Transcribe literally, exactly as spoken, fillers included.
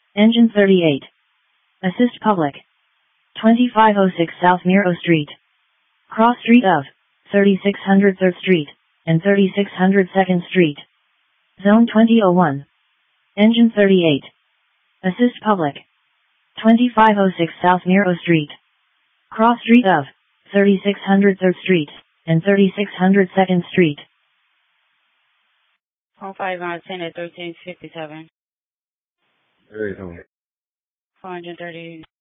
Engine thirty-eight. Assist public. twenty-five oh six South Miro Street. Cross street of thirty-six hundred third Street and thirty-six hundred second Street. Zone twenty oh one. Engine thirty-eight. Assist public. twenty-five oh six South Miro Street. Cross street of thirty-six hundred third Street and thirty-six hundred second Street. Phone five on ten at thirteen fifty-seven. Very home. four hundred thirty.